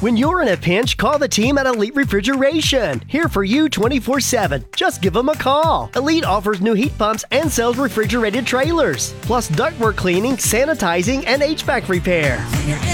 When you're in a pinch, call the team at Elite Refrigeration. Here for you 24/7. Just give them a call. Elite offers new heat pumps and sells refrigerated trailers, plus ductwork cleaning, sanitizing, and HVAC repair.